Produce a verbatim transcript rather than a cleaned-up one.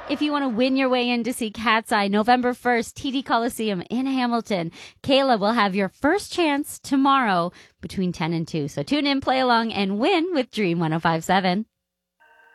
If you want to win your way in to see Cat's Eye November first, T D Coliseum in Hamilton, Kayla will have your first chance tomorrow between ten and two. So tune in, play along, and win with Dream one oh five seven.